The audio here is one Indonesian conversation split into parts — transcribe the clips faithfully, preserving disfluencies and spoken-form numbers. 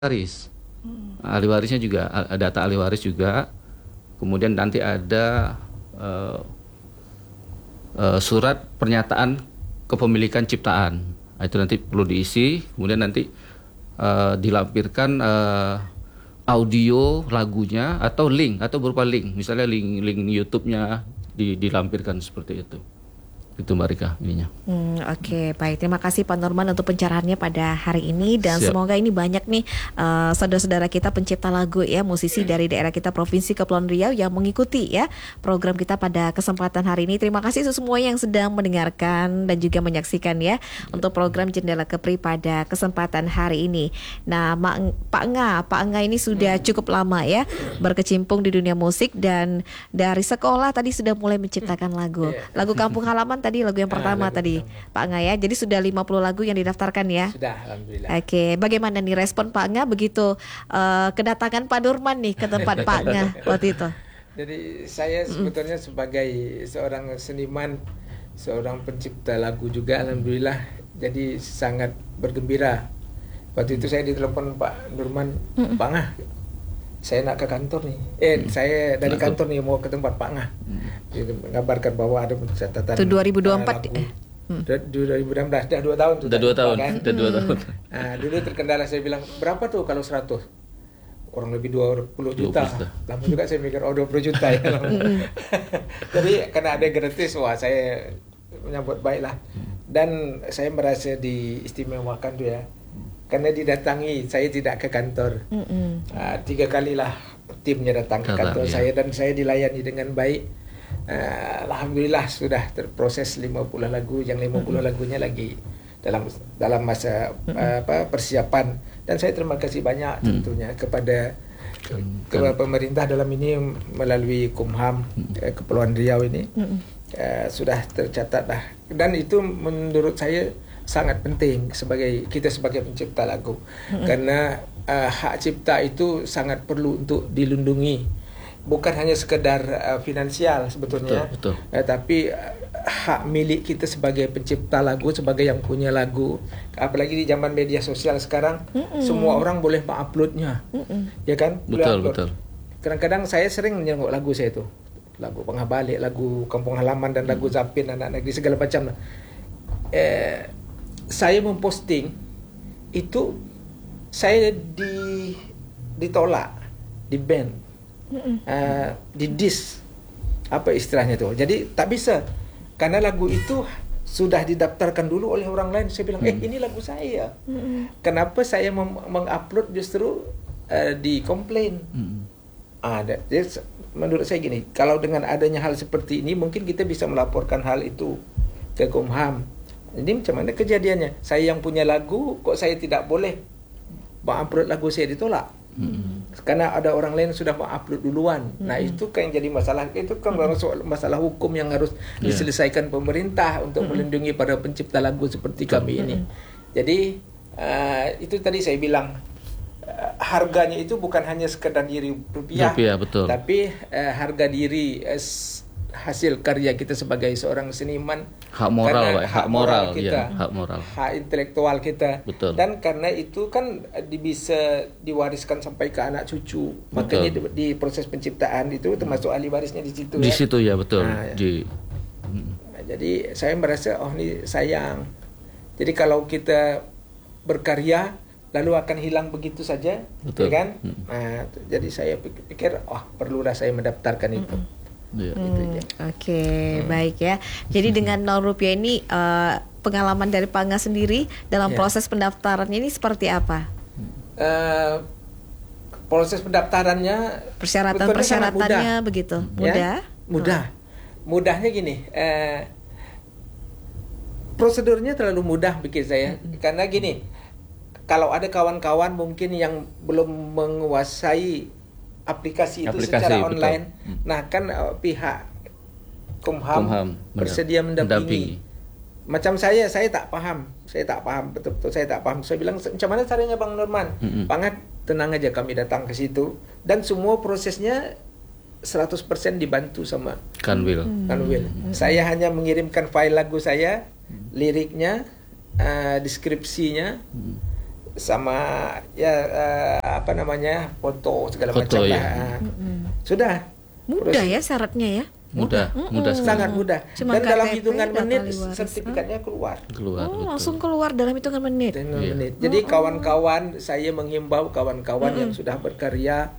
waris. Ahli warisnya juga a- data ahli waris juga. Kemudian nanti ada eh, eh, surat pernyataan kepemilikan ciptaan. Nah, itu nanti perlu diisi. Kemudian nanti eh, dilampirkan eh, audio lagunya atau link atau berupa link. Misalnya link link YouTube-nya di, dilampirkan seperti itu. Itu Mbak Rika ininya. Hmm, Oke, okay. Baik. Terima kasih Pak Nurman untuk pencerahannya pada hari ini. Dan Siap. semoga ini banyak nih uh, saudara-saudara kita pencipta lagu ya, musisi dari daerah kita Provinsi Kepulauan Riau yang mengikuti ya program kita pada kesempatan hari ini. Terima kasih semua yang sedang mendengarkan dan juga menyaksikan ya untuk program Jendela Kepri pada kesempatan hari ini. Nah, Mak, Pak Nga, Pak Nga ini sudah cukup lama ya berkecimpung di dunia musik dan dari sekolah tadi sudah mulai menciptakan lagu. Lagu Kampung Halaman tadi lagu yang pertama lagu tadi pertama. Pak Nga ya. Jadi sudah lima puluh lagu yang didaftarkan ya. Sudah, alhamdulillah. Oke, bagaimana nih respon Pak Nga begitu uh, kedatangan Pak Nurman nih ke tempat Pak Nga waktu itu? Jadi saya sebetulnya sebagai seorang seniman, seorang pencipta lagu juga, alhamdulillah. Jadi sangat bergembira. Waktu itu saya ditelepon Pak Nurman, Pak Nga, saya nak ke kantor nih. Eh, hmm. saya dari kantor nih mau ke tempat Pak Nga. Jadi mengabarkan bahwa ada pencatatan. Itu dua ribu dua puluh empat. Uh, hmm. dua ribu enam belas, dah dua tahun. Sudah dua tahun. Kan? Sudah dua tahun. Nah, dulu terkendala saya bilang berapa tuh kalau seratus? Orang lebih dua puluh juta. Lama juga saya mikir oh dua puluh juta ya. Jadi karena ada gratis, wah saya menyambut baik lah. Dan saya merasa diistimewakan tuh ya. Karena didatangi, saya tidak ke kantor. Uh, tiga kali lah timnya datang ke kantor iya. saya dan saya dilayani dengan baik. Uh, Alhamdulillah sudah terproses lima puluh lagu, yang lima puluh lagunya lagi dalam dalam masa uh, apa persiapan, dan saya terima kasih banyak tentunya kepada kepada pemerintah dalam ini melalui Kumham uh, Kepulauan Riau ini uh, sudah tercatat dah, dan itu menurut saya sangat penting sebagai kita sebagai pencipta lagu karena uh, hak cipta itu sangat perlu untuk dilindungi. Bukan hanya sekedar uh, finansial sebetulnya, betul, betul. Eh, tapi uh, hak milik kita sebagai pencipta lagu, sebagai yang punya lagu. Apalagi di zaman media sosial sekarang, Mm-mm. semua orang boleh menguploadnya, ya kan? Boleh Betul, upload. betul. Kadang-kadang saya sering menengok lagu saya itu, lagu Pengabalik, lagu Kampung Halaman, dan lagu Zapin, Anak Negeri, segala macam. Eh, saya memposting itu, saya di ditolak, di ban. Uh, di dis apa istilahnya tuh, jadi tak bisa karena lagu itu sudah didaftarkan dulu oleh orang lain. Saya bilang eh ini lagu saya, mm. kenapa saya mem- mengupload justru uh, dikomplain. mm. Ada, jadi menurut saya gini, kalau dengan adanya hal seperti ini mungkin kita bisa melaporkan hal itu ke Kumham. Jadi macam mana kejadiannya, saya yang punya lagu kok saya tidak boleh mengupload lagu saya, ditolak. Hmm. Karena ada orang lain sudah mengupload duluan. Hmm. Nah itu kan yang jadi masalah. Itu kan hmm. masalah hukum yang harus yeah. diselesaikan pemerintah untuk hmm. melindungi para pencipta lagu seperti hmm. kami ini. Jadi uh, itu tadi saya bilang uh, harganya itu bukan hanya sekedar diri rupiah, rupiah betul. tapi uh, harga diri uh, hasil karya kita sebagai seorang seniman, hak moral, hak, hak moral kita, ya, hak moral, hak intelektual kita. Betul. Dan karena itu kan di, bisa diwariskan sampai ke anak cucu. Betul. Makanya di, di proses penciptaan itu termasuk ahli warisnya di situ. Di ya. situ ya betul. Nah, di nah, jadi saya merasa oh ini sayang. Jadi kalau kita berkarya lalu akan hilang begitu saja, betul. Ya kan? Hmm. Nah, jadi saya pikir oh perlulah saya mendaftarkan itu. Hmm. Ya. Hmm, Oke, okay, hmm. baik ya. Jadi dengan nol rupiah ini uh, pengalaman dari Pak Nga sendiri dalam yeah. proses pendaftarannya ini seperti apa? Uh, proses pendaftarannya, persyaratan-persyaratannya begitu mudah? Ya? Mudah, hmm. mudahnya gini. Uh, prosedurnya terlalu mudah bikin saya, hmm. karena gini. Kalau ada kawan-kawan mungkin yang belum menguasai aplikasi itu aplikasi, secara online, betul. Nah kan uh, pihak Kumham, Kumham bersedia mendampingi. Macam saya, saya tak paham, saya tak paham betul-betul, saya tak paham. Saya bilang macam mana caranya Bang Nurman? Mm-hmm. Bang, tenang aja, kami datang ke situ dan semua prosesnya seratus persen dibantu sama Kanwil. Kanwil. Mm-hmm. Saya hanya mengirimkan file lagu saya, liriknya, uh, deskripsinya. Mm-hmm. sama ya uh, apa namanya foto segala Foto, macam ya. lah. Sudah. Mudah ya syaratnya ya. Mudah, Mm-mm. mudah sekali. Sangat mudah. Cuma Dan dalam K T P, hitungan data menit ahli waris. sertifikatnya keluar. Keluar. Oh, betul. langsung keluar dalam hitungan menit. Hitungan Iya. menit. Jadi kawan-kawan, saya menghimbau kawan-kawan yang sudah berkarya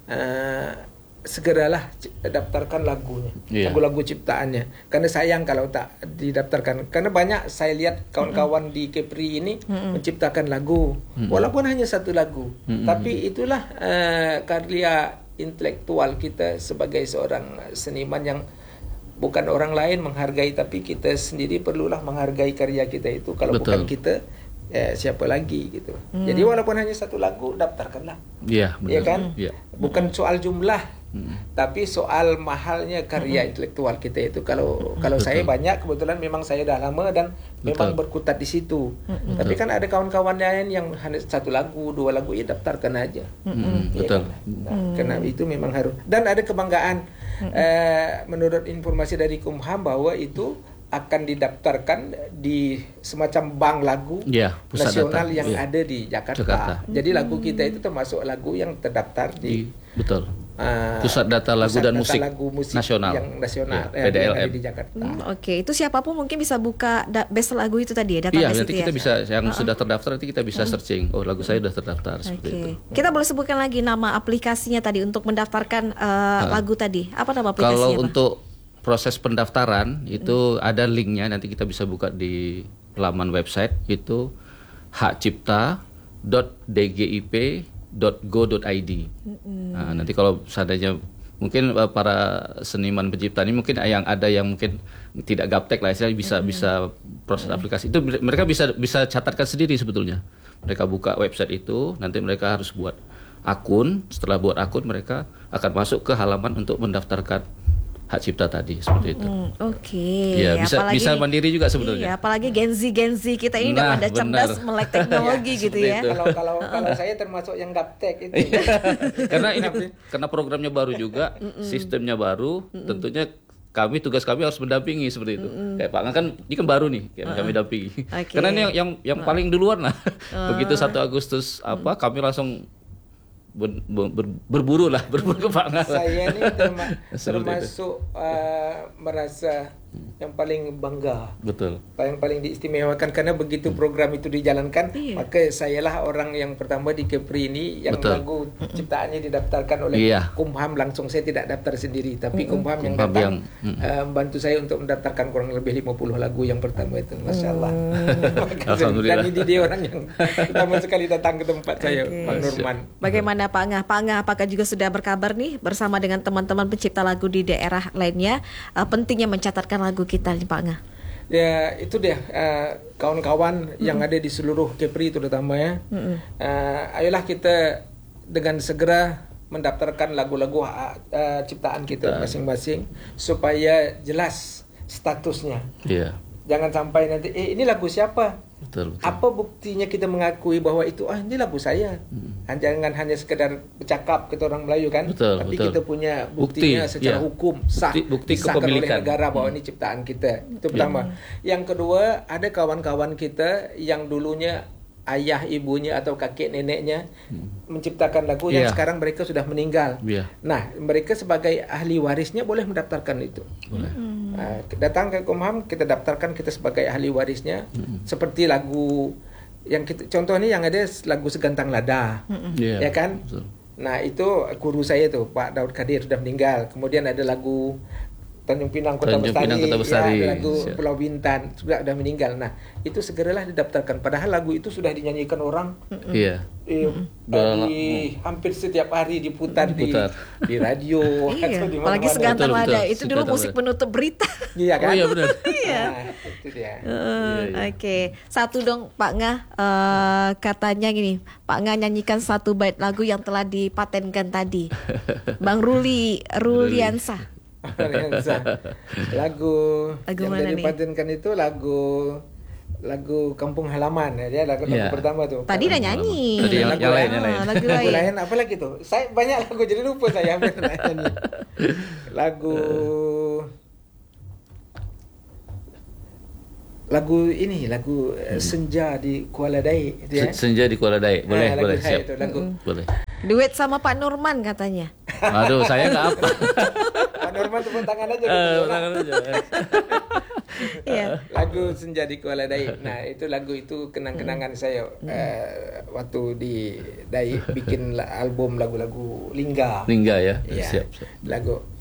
uh, segeralah c- daftarkan lagunya, Iya. lagu-lagu ciptaannya. Karena sayang kalau tak didaftarkan. Karena banyak saya lihat kawan-kawan di Kepri ini menciptakan lagu, walaupun hanya satu lagu, tapi itulah uh, karya intelektual kita sebagai seorang seniman yang bukan orang lain menghargai, tapi kita sendiri perlulah menghargai karya kita itu. Kalau Betul. bukan kita, eh, siapa lagi gitu. Jadi walaupun hanya satu lagu, daftarkanlah. Iya, benar. Iya kan? Iya. Bukan soal jumlah, tapi soal mahalnya karya intelektual kita itu. Kalau kalau Betul. saya banyak, kebetulan memang saya dah lama dan memang Betul. berkutat di situ. Tapi kan ada kawan-kawan lain yang hanya satu lagu, dua lagu, ya daftarkan aja. Mm, Iya betul. kan? Nah, karena itu memang harus. Dan ada kebanggaan eh, menurut informasi dari Kumham bahwa itu akan didaftarkan di semacam bank lagu Iya, pusat nasional data. yang Iya. ada di Jakarta. Jakarta. Jadi lagu kita itu termasuk lagu yang terdaftar di Di, betul. uh, Pusat Data Lagu Pusat dan Data Musik Lagu Musik Nasional. yang nasional Iya, eh, yang ada P D L M. di Jakarta. Hmm, Oke, itu siapapun mungkin bisa buka da- base lagu itu tadi ya, Iya, database nanti itu kita ya. bisa yang sudah terdaftar nanti kita bisa searching. Oh, lagu saya sudah terdaftar seperti Oke. itu. Kita boleh sebutkan lagi nama aplikasinya tadi untuk mendaftarkan eh, lagu tadi. Apa nama aplikasinya, Kalau Pak? untuk proses pendaftaran itu ada linknya, nanti kita bisa buka di laman website itu hakcipta dot d g i p dot go dot i d. Nah, nanti kalau seandainya mungkin uh, para seniman pencipta ini mungkin yang ada yang mungkin tidak gaptek lah, istilahnya bisa bisa proses aplikasi itu mereka bisa bisa catatkan sendiri sebetulnya. Mereka buka website itu, nanti mereka harus buat akun. Setelah buat akun, mereka akan masuk ke halaman untuk mendaftarkan hak cipta tadi seperti itu. Hmm, Oke. Iya, bisa Apalagi bisa nih- mandiri juga sebetulnya. Iya, apalagi Gen Z Gen Z kita ini udah Nah, pada cerdas benar. melek teknologi gitu seperti ya. itu. Kalau kalau kalau saya termasuk yang gaptek itu. Karena ini karena programnya baru juga, sistemnya baru, tentunya kami tugas kami harus mendampingi seperti itu. Kayak Pak Nga kan ini kan baru nih, kayak kami dampingi. Oke. Karena ini yang yang, yang paling duluan lah. Begitu satu Agustus apa kami langsung ber- ber- ber- berburu lah, berburu ke Pak Nga. Saya ini terma- Seperti itu. termasuk uh, merasa yang paling bangga, Betul. yang paling diistimewakan karena begitu program itu dijalankan, Iya. maka sayalah orang yang pertama di Kepri ini yang Betul. lagu ciptaannya didaftarkan oleh Iya. Kumham langsung. Saya tidak daftar sendiri, tapi Kumham yang Kumham datang yang, mm. uh, membantu saya untuk mendaftarkan kurang lebih lima puluh lagu yang pertama itu. Masya Allah. Alhamdulillah. Dan ini dia orang yang pertama sekali datang ke tempat saya, Oke. Pak Nurman. Bagaimana Pak Ngah? Pak Ngah apakah juga sudah berkabar nih bersama dengan teman-teman pencipta lagu di daerah lainnya eh, pentingnya mencatatkan lagu kita nih Pak Ngah? Ya itu dia uh, kawan-kawan yang ada di seluruh Kepri terutama ya. Uh, ayolah kita dengan segera mendaftarkan lagu-lagu uh, uh, ciptaan kita masing-masing supaya jelas statusnya. Iya. Jangan sampai nanti eh ini lagu siapa? Betul, betul. Apa buktinya kita mengakui bahwa itu ah ini lagu saya? Hmm. Jangan hanya sekedar bercakap kita orang Melayu kan, Betul, tapi betul. kita punya buktinya Bukti, secara ya. hukum sah, Bukti- bukti disahkan oleh kepemilikan. negara bahwa ini ciptaan kita. Itu pertama. Yang kedua, ada kawan-kawan kita yang dulunya ayah ibunya atau kakek neneknya menciptakan lagu yang Iya. sekarang mereka sudah meninggal. Iya. Nah, mereka sebagai ahli warisnya boleh mendaftarkan itu. Boleh. Nah, datang ke Kumham, kita daftarkan kita sebagai ahli warisnya. Seperti lagu yang kita, contohnya yang ada lagu Segantang Lada, Iya. ya kan? Betul. Nah itu guru saya tuh Pak Daud Kadir sudah meninggal. Kemudian ada lagu Tanjung Pinang Kota Tanjung Bestari, Pinang, Kota Bestari. ya, ada lagu Siap. Pulau Bintan sudah sudah meninggal. Nah itu segeralah didaftarkan. Padahal lagu itu sudah dinyanyikan orang Iya. eh, Dalam- di hampir setiap hari diputar, Diputar. di di radio Iya, atau di apalagi mana-mana. Segantang Betul, Lada betul. itu dulu Segantang musik Lada. penutup berita. Iya kan? Oh iya benar. Iya. Nah, itu dia. Eh, Iya, iya. Oke, satu dong Pak Ngah, eh, katanya gini, Pak Ngah nyanyikan satu bait lagu yang telah dipatenkan tadi, Bang Ruli Ruliansa. Ariansa. Lagu, Lagu yang mana dari nih? patenkan itu lagu lagu Kampung Halaman ya, dia lagu, lagu Iya. pertama tuh. Tadi udah nyanyi. Tadi yang- Lagu yang lain. lain, yang lain. Ah, lagu Lagu lain. lain apa lagi tuh? Saya banyak lagu jadi lupa saya hampir nyanyi. Lagu lagu ini lagu uh, Senja di Kuala Daik itu ya. Senja di Kuala Daik. Boleh, Ah, boleh, lagu saya siap. itu, lagu. Mm-mm. Boleh. Duet sama Pak Nurman katanya. Aduh, saya nggak apa. Pak Norman tepuk tangan aja. Eh, gitu. tangan aja. Iya. Lagu Senja di Kuala Daik. Nah, itu lagu itu kenang-kenangan saya uh, waktu di Daik bikin la- album lagu-lagu Lingga. Lingga ya. Ya, Siap, siap. lagu